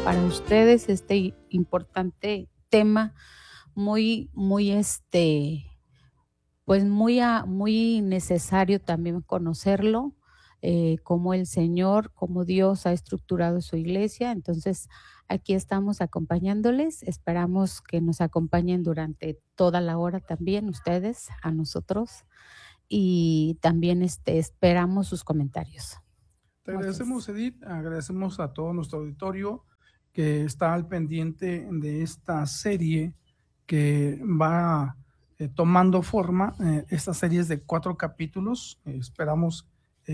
para ustedes este importante tema muy pues muy necesario también conocerlo, cómo el Señor, cómo Dios ha estructurado su iglesia. Entonces, aquí estamos acompañándoles. Esperamos que nos acompañen durante toda la hora también ustedes, a nosotros, y también esperamos sus comentarios. Te Muchas. agradecemos, Edith, agradecemos a todo nuestro auditorio que está al pendiente de esta serie que va tomando forma. Esta serie es de 4 capítulos. Esperamos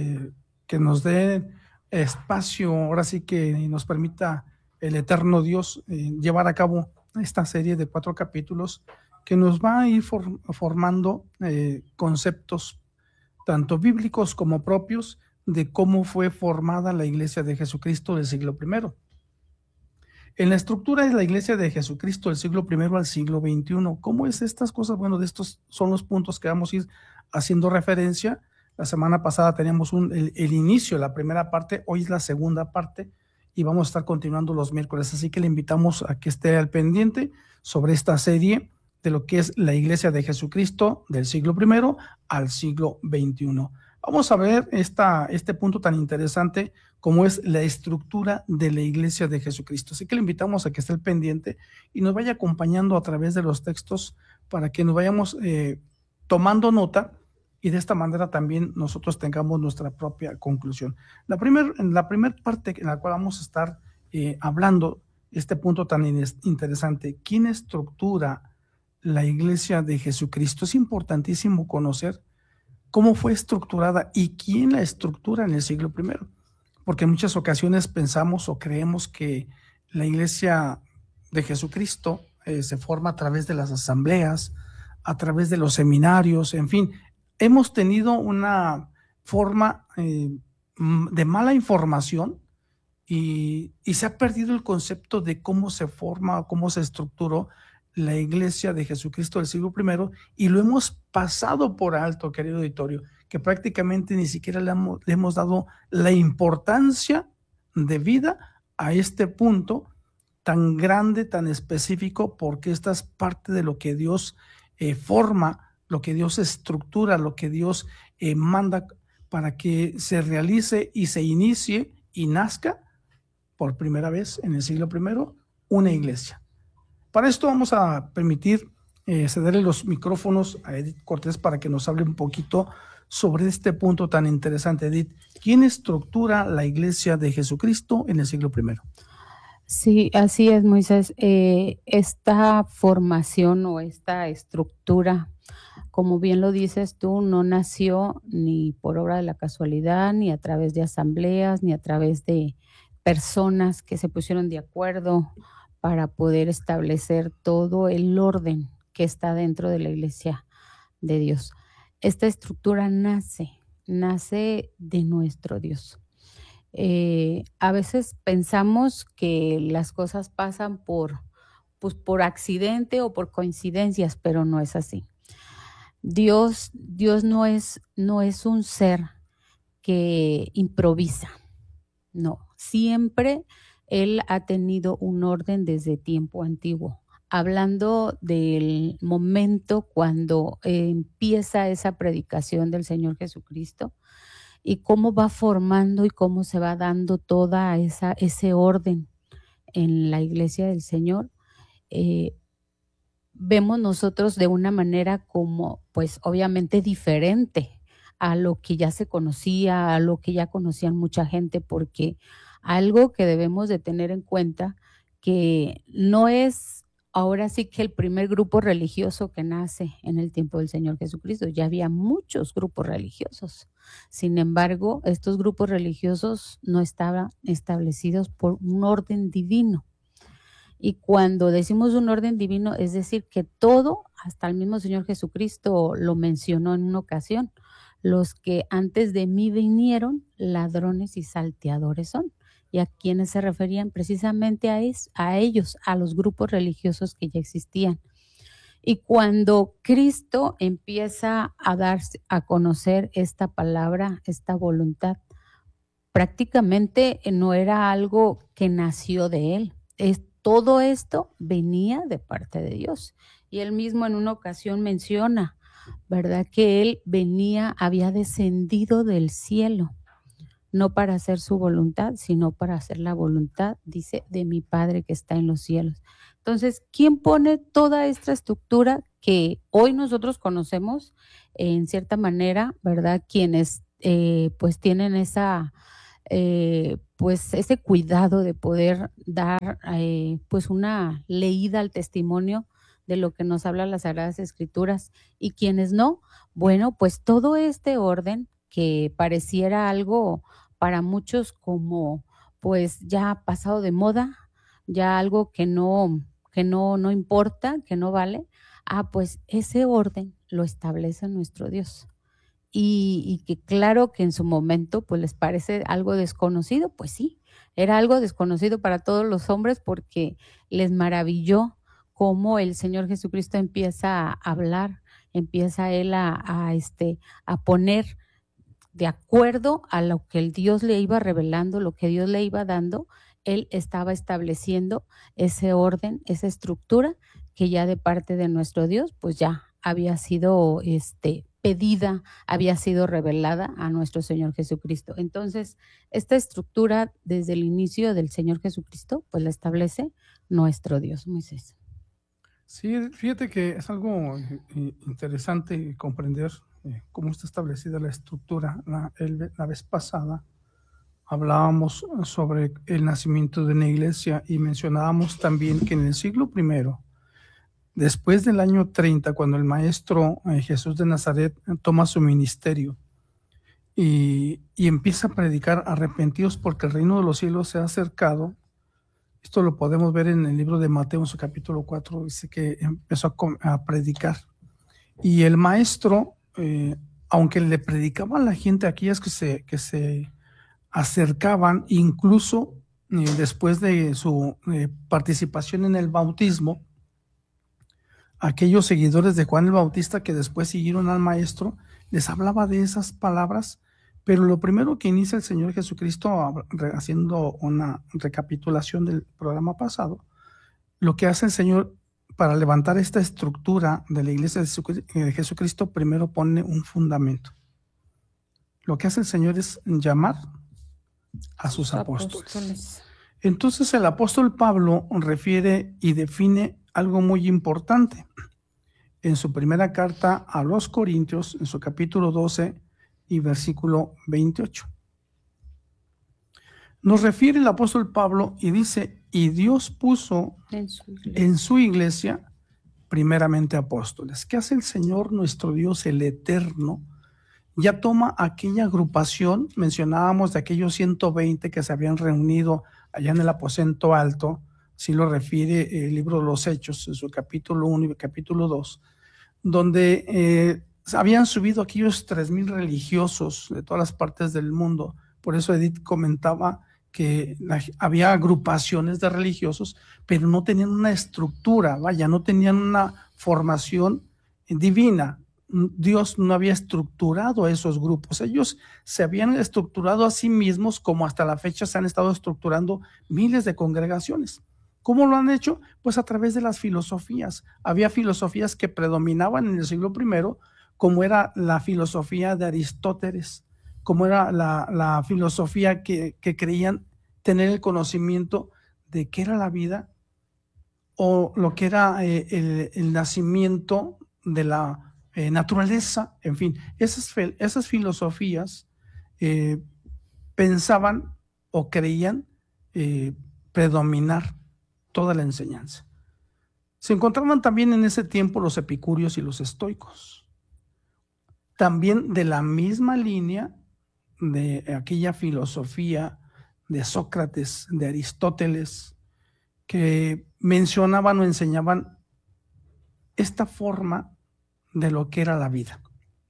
que nos dé espacio, ahora sí que nos permita el eterno Dios llevar a cabo esta serie de 4 capítulos que nos va a ir formando conceptos tanto bíblicos como propios de cómo fue formada la Iglesia de Jesucristo del siglo I. En la estructura de la Iglesia de Jesucristo del siglo I al siglo XXI, ¿cómo es estas cosas? Bueno, de estos son los puntos que vamos a ir haciendo referencia. La semana pasada teníamos el inicio, la primera parte, hoy es la segunda parte y vamos a estar continuando los miércoles, así que le invitamos a que esté al pendiente sobre esta serie de lo que es la Iglesia de Jesucristo del siglo I al siglo XXI. Vamos a ver este punto tan interesante como es la estructura de la Iglesia de Jesucristo. Así que le invitamos a que esté al pendiente y nos vaya acompañando a través de los textos para que nos vayamos tomando nota y de esta manera también nosotros tengamos nuestra propia conclusión. En la primera parte en la cual vamos a estar hablando este punto tan interesante, ¿quién estructura la Iglesia de Jesucristo? Es importantísimo conocer cómo fue estructurada y quién la estructura en el siglo I, porque en muchas ocasiones pensamos o creemos que la Iglesia de Jesucristo se forma a través de las asambleas, a través de los seminarios, en fin, hemos tenido una forma de mala información y se ha perdido el concepto de cómo se forma, cómo se estructuró la Iglesia de Jesucristo del siglo I, y lo hemos pasado por alto, querido auditorio, que prácticamente ni siquiera le hemos dado la importancia de vida a este punto tan grande, tan específico, porque esta es parte de lo que Dios forma, lo que Dios estructura, lo que Dios manda para que se realice y se inicie y nazca por primera vez en el siglo I una iglesia. Para esto vamos a permitir cederle los micrófonos a Edith Cortés para que nos hable un poquito sobre este punto tan interesante. Edith, ¿quién estructura la Iglesia de Jesucristo en el siglo I? Sí, así es, Moisés. Esta formación o esta estructura, como bien lo dices tú, no nació ni por obra de la casualidad, ni a través de asambleas, ni a través de personas que se pusieron de acuerdo para poder establecer todo el orden que está dentro de la iglesia de Dios. Esta estructura nace de nuestro Dios. A veces pensamos que las cosas pasan pues, por accidente o por coincidencias, pero no es así. Dios no es un ser que improvisa, no, siempre Él ha tenido un orden desde tiempo antiguo. Hablando del momento cuando empieza esa predicación del Señor Jesucristo y cómo va formando y cómo se va dando toda ese orden en la iglesia del Señor, eh, vemos nosotros de una manera como, pues obviamente diferente a lo que ya se conocía, a lo que ya conocían mucha gente, porque algo que debemos de tener en cuenta, que no es ahora sí que el primer grupo religioso que nace en el tiempo del Señor Jesucristo, ya había muchos grupos religiosos. Sin embargo, estos grupos religiosos no estaban establecidos por un orden divino. Y cuando decimos un orden divino, es decir, que todo, hasta el mismo Señor Jesucristo lo mencionó en una ocasión, los que antes de mí vinieron, ladrones y salteadores son. ¿Y a quienes se referían? Precisamente a ellos, a los grupos religiosos que ya existían. Y cuando Cristo empieza a darse a conocer esta palabra, esta voluntad, prácticamente no era algo que nació de él, todo esto venía de parte de Dios. Y él mismo en una ocasión menciona, ¿verdad? Que él venía, había descendido del cielo, no para hacer su voluntad, sino para hacer la voluntad, dice, de mi Padre que está en los cielos. Entonces, ¿quién pone toda esta estructura que hoy nosotros conocemos en cierta manera, ¿verdad? Quienes pues tienen esa, pues ese cuidado de poder dar pues una leída al testimonio de lo que nos habla las Sagradas Escrituras y quienes no, bueno, pues todo este orden que pareciera algo para muchos como pues ya pasado de moda, ya algo que no importa, que no vale, pues ese orden lo establece nuestro Dios. Y que claro que en su momento, pues, les parece algo desconocido, pues sí, era algo desconocido para todos los hombres porque les maravilló cómo el Señor Jesucristo empieza a hablar, empieza él a poner de acuerdo a lo que el Dios le iba revelando, lo que Dios le iba dando, él estaba estableciendo ese orden, esa estructura que ya de parte de nuestro Dios, pues ya había sido pedida, había sido revelada a nuestro Señor Jesucristo. Entonces, esta estructura desde el inicio del Señor Jesucristo, pues la establece nuestro Dios, Moisés. Sí, fíjate que es algo interesante comprender cómo está establecida la estructura. La vez pasada hablábamos sobre el nacimiento de una iglesia y mencionábamos también que en el siglo I, después del año 30, cuando el maestro Jesús de Nazaret toma su ministerio y empieza a predicar: arrepentidos porque el reino de los cielos se ha acercado. Esto lo podemos ver en el libro de Mateo, en su capítulo 4, dice que empezó a predicar. Y el maestro, aunque le predicaba a la gente, aquellas que se acercaban, incluso después de su participación en el bautismo, aquellos seguidores de Juan el Bautista que después siguieron al maestro, les hablaba de esas palabras. Pero lo primero que inicia el Señor Jesucristo, haciendo una recapitulación del programa pasado, lo que hace el Señor para levantar esta estructura de la iglesia de Jesucristo, primero pone un fundamento. Lo que hace el Señor es llamar a sus apóstoles. Entonces el apóstol Pablo refiere y define algo muy importante. En su primera carta a los Corintios, en su capítulo 12 y versículo 28. Nos refiere el apóstol Pablo y dice: y Dios puso en su iglesia primeramente apóstoles. ¿Qué hace el Señor nuestro Dios, el Eterno? Ya toma aquella agrupación, mencionábamos de aquellos 120 que se habían reunido allá en el aposento alto, así lo refiere el libro de los Hechos, en su capítulo 1 y capítulo 2, donde habían subido aquellos 3,000 religiosos de todas las partes del mundo. Por eso Edith comentaba que había agrupaciones de religiosos, pero no tenían una estructura, no tenían una formación divina. Dios no había estructurado a esos grupos. Ellos se habían estructurado a sí mismos, como hasta la fecha se han estado estructurando miles de congregaciones. ¿Cómo lo han hecho? Pues a través de las filosofías. Había filosofías que predominaban en el siglo I, como era la filosofía de Aristóteles, como era la filosofía que creían tener el conocimiento de qué era la vida, o lo que era el nacimiento de la naturaleza. En fin, esas filosofías pensaban o creían predominar toda la enseñanza. Se encontraban también en ese tiempo los epicúreos y los estoicos, también de la misma línea de aquella filosofía de Sócrates, de Aristóteles, que mencionaban o enseñaban esta forma de lo que era la vida.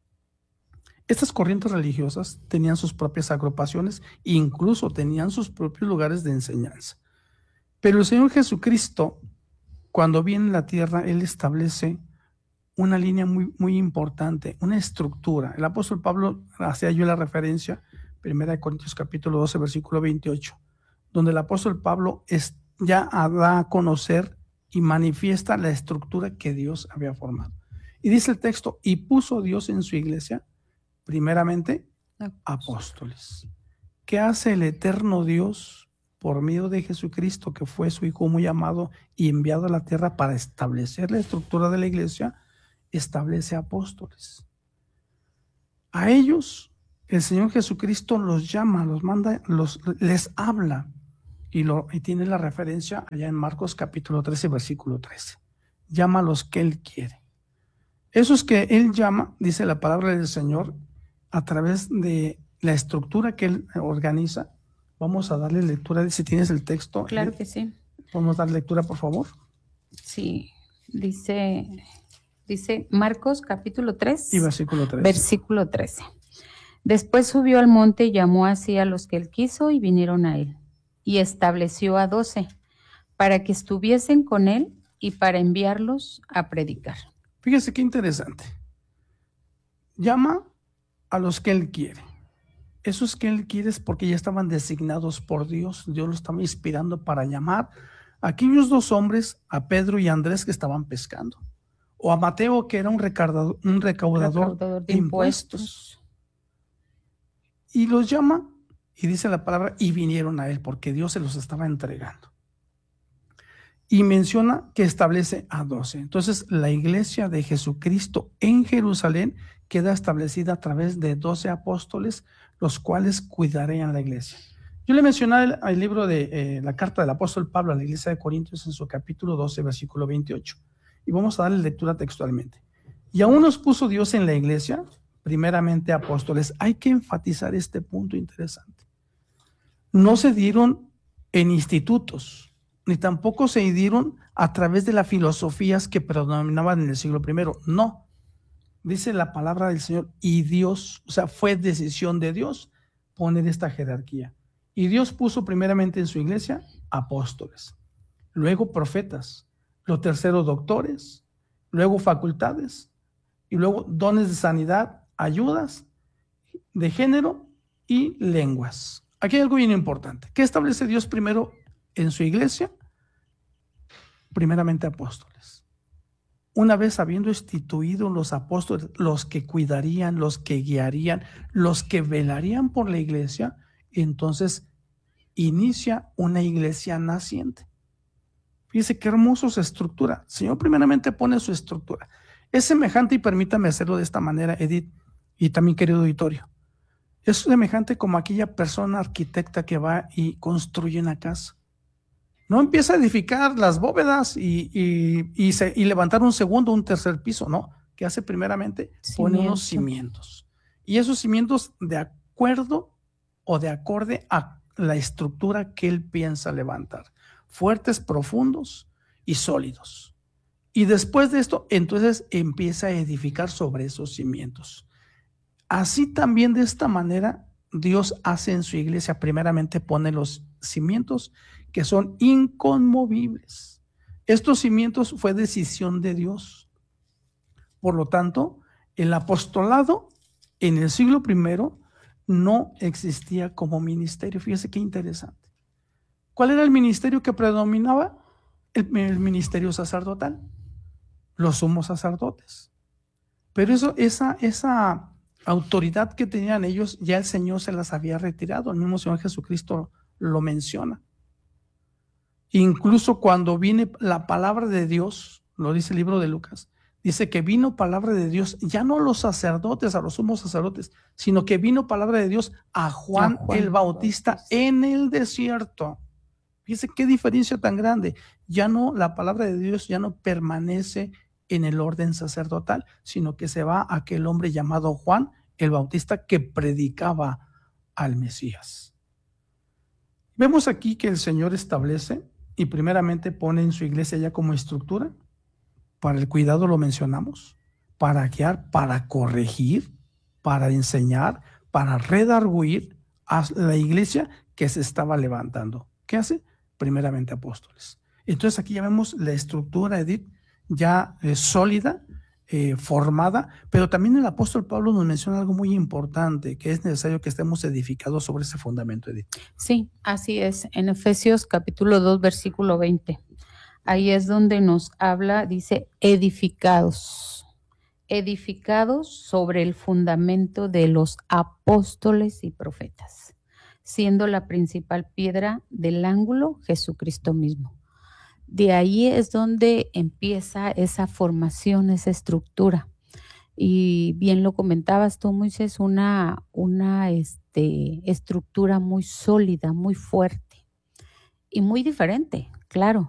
Estas corrientes religiosas tenían sus propias agrupaciones e incluso tenían sus propios lugares de enseñanza. Pero el Señor Jesucristo, cuando viene a la tierra, Él establece una línea muy, muy importante, una estructura. El apóstol Pablo hacía yo la referencia, 1 Corintios capítulo 12, versículo 28, donde el apóstol Pablo ya da a conocer y manifiesta la estructura que Dios había formado. Y dice el texto, y puso Dios en su iglesia, primeramente, apóstoles. ¿Qué hace el eterno Dios por medio de Jesucristo, que fue su Hijo muy amado y enviado a la tierra para establecer la estructura de la iglesia? Establece apóstoles. A ellos el Señor Jesucristo los llama, los manda, les habla, y tiene la referencia allá en Marcos capítulo 13, versículo 13. Llama a los que Él quiere. Esos que Él llama, dice la palabra del Señor, a través de la estructura que Él organiza. Vamos a darle lectura, si tienes el texto. Claro que sí. ¿Podemos dar lectura, por favor? Sí, dice Marcos capítulo 3. Y versículo 13. Versículo 13. Después subió al monte y llamó así a los que Él quiso y vinieron a Él. Y estableció a 12 para que estuviesen con Él y para enviarlos a predicar. Fíjese qué interesante. Llama a los que Él quiere. Esos que Él quiere es porque ya estaban designados por Dios. Dios los estaba inspirando para llamar a aquellos dos hombres, a Pedro y a Andrés, que estaban pescando. O a Mateo, que era un recaudador de impuestos. Y los llama, y dice la palabra, y vinieron a Él, porque Dios se los estaba entregando. Y menciona que establece a 12. Entonces, la iglesia de Jesucristo en Jerusalén queda establecida a través de 12 apóstoles, los cuales cuidarían la iglesia. Yo le mencioné el libro de la carta del apóstol Pablo a la iglesia de Corintios en su capítulo 12, versículo 28. Y vamos a darle lectura textualmente. Y aún nos puso Dios en la iglesia, primeramente apóstoles. Hay que enfatizar este punto interesante. No se dieron en institutos, ni tampoco se dieron a través de las filosofías que predominaban en el siglo I. No. Dice la palabra del Señor, y Dios, o sea, fue decisión de Dios poner esta jerarquía. Y Dios puso primeramente en su iglesia apóstoles, luego profetas, lo tercero doctores, luego facultades, y luego dones de sanidad, ayudas de género y lenguas. Aquí hay algo bien importante. ¿Qué establece Dios primero en su iglesia? Primeramente apóstoles. Una vez habiendo instituido los apóstoles, los que cuidarían, los que guiarían, los que velarían por la iglesia, entonces inicia una iglesia naciente. Fíjese qué hermosa su estructura. El Señor primeramente pone su estructura. Es semejante, y permítame hacerlo de esta manera, Edith, y también querido auditorio. Es semejante como aquella persona arquitecta que va y construye una casa. No empieza a edificar las bóvedas y levantar un segundo, un tercer piso, no. ¿Qué hace primeramente? Pone unos cimientos. Y esos cimientos de acuerdo o de acorde a la estructura que él piensa levantar. Fuertes, profundos y sólidos. Y después de esto, entonces empieza a edificar sobre esos cimientos. Así también, de esta manera, Dios hace en su iglesia. Primeramente pone los cimientos que son inconmovibles. Estos cimientos fue decisión de Dios. Por lo tanto, el apostolado en el siglo I no existía como ministerio. Fíjese qué interesante. ¿Cuál era el ministerio que predominaba? El ministerio sacerdotal, los sumos sacerdotes. Pero esa autoridad que tenían ellos, ya el Señor se las había retirado. El mismo Señor Jesucristo lo menciona. Incluso cuando viene la palabra de Dios, lo dice el libro de Lucas, dice que vino palabra de Dios, ya no a los sacerdotes, a los sumos sacerdotes, sino que vino palabra de Dios a Juan el Bautista en el desierto. Fíjense qué diferencia tan grande. Ya no, la palabra de Dios ya no permanece en el orden sacerdotal, sino que se va a aquel hombre llamado Juan el Bautista que predicaba al Mesías. Vemos aquí que el Señor establece y primeramente pone en su iglesia ya como estructura. Para el cuidado lo mencionamos, para guiar, para corregir, para enseñar, para redarguir a la iglesia que se estaba levantando. ¿Qué hace? Primeramente apóstoles. Entonces aquí ya vemos la estructura, Edith, ya sólida, formada, pero también el apóstol Pablo nos menciona algo muy importante, que es necesario que estemos edificados sobre ese fundamento, Edith. Sí, así es. En Efesios capítulo 2, versículo 20. Ahí es donde nos habla, dice, edificados sobre el fundamento de los apóstoles y profetas, siendo la principal piedra del ángulo Jesucristo mismo. De ahí es donde empieza esa formación, esa estructura. Y bien lo comentabas tú, Moisés, una estructura muy sólida, muy fuerte y muy diferente, claro.